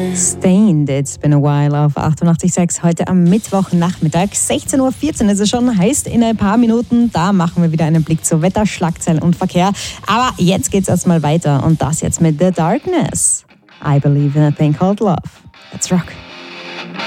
Stained, it's been a while auf 88.6 heute am Mittwochnachmittag. 16.14 Uhr ist es schon, heißt in ein paar Minuten, da machen wir wieder einen Blick zu Wetter, Schlagzeilen und Verkehr. Aber jetzt geht's erstmal weiter und das jetzt mit The Darkness. I believe in a thing called love. Let's rock.